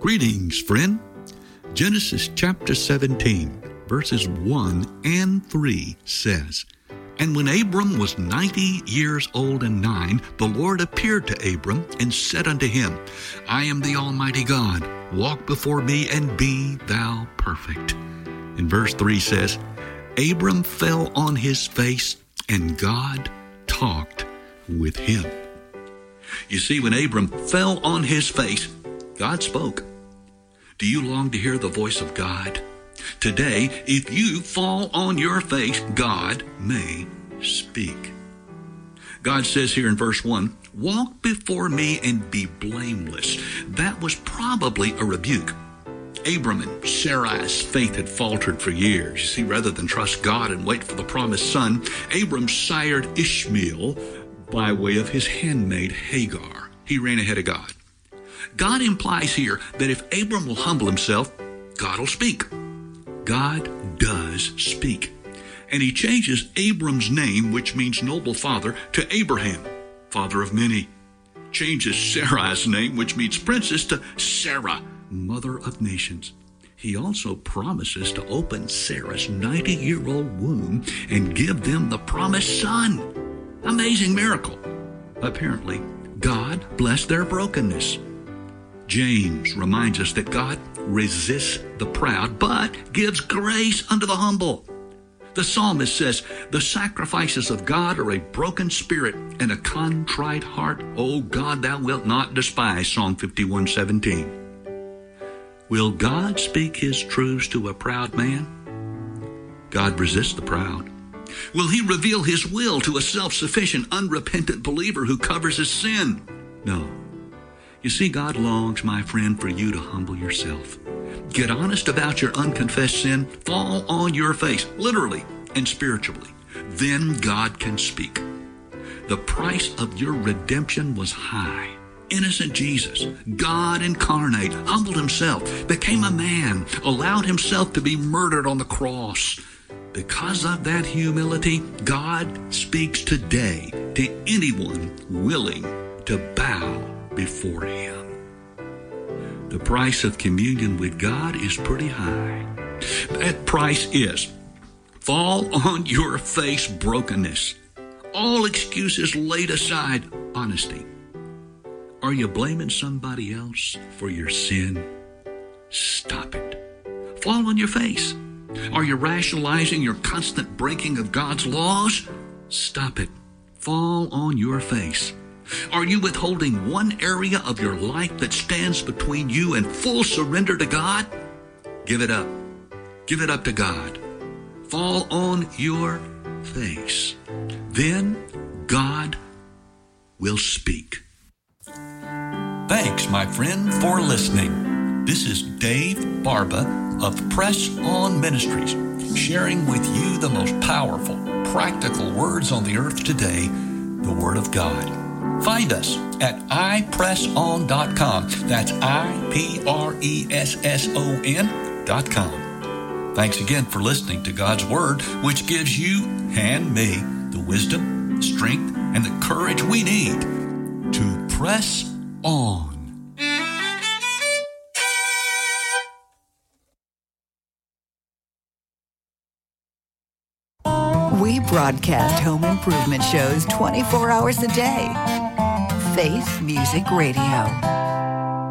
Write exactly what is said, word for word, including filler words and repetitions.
Greetings, friend. Genesis chapter seventeen, verses one and three says, And when Abram was ninety years old and nine, the Lord appeared to Abram and said unto him, I am the Almighty God. Walk before me and be thou perfect. And verse three says, Abram fell on his face, and God talked with him. You see, when Abram fell on his face, God spoke. Do you long to hear the voice of God? Today, if you fall on your face, God may speak. God says here in verse one, walk before me and be blameless. That was probably a rebuke. Abram and Sarai's faith had faltered for years. You see, rather than trust God and wait for the promised son, Abram sired Ishmael by way of his handmaid Hagar. He ran ahead of God. God implies here that if Abram will humble himself, God will speak. God does speak. And he changes Abram's name, which means noble father, to Abraham, father of many. Changes Sarai's name, which means princess, to Sarah, mother of nations. He also promises to open Sarah's ninety-year-old womb and give them the promised son. Amazing miracle. Apparently, God blessed their brokenness. James reminds us that God resists the proud, but gives grace unto the humble. The psalmist says, the sacrifices of God are a broken spirit and a contrite heart. O God, thou wilt not despise. Psalm fifty-one seventeen. Will God speak his truths to a proud man? God resists the proud. Will he reveal his will to a self-sufficient, unrepentant believer who covers his sin? No. You see, God longs, my friend, for you to humble yourself. Get honest about your unconfessed sin. Fall on your face, literally and spiritually. Then God can speak. The price of your redemption was high. Innocent Jesus, God incarnate, humbled himself, became a man, allowed himself to be murdered on the cross. Because of that humility, God speaks today to anyone willing to bow before him. The price of communion with God is pretty high. That price is fall on your face brokenness. All excuses laid aside, honesty. Are you blaming somebody else for your sin? Stop it. Fall on your face. Are you rationalizing your constant breaking of God's laws? Stop it. Fall on your face. Are you withholding one area of your life that stands between you and full surrender to God? Give it up. Give it up to God. Fall on your face. Then God will speak. Thanks, my friend, for listening. This is Dave Barba of Press On Ministries, sharing with you the most powerful, practical words on the earth today, the Word of God. Find us at i press on dot com. That's I P R E S S O N dot com. Thanks again for listening to God's Word, which gives you and me the wisdom, strength, and the courage we need to press on. We broadcast home improvement shows twenty-four hours a day. Faith Music Radio.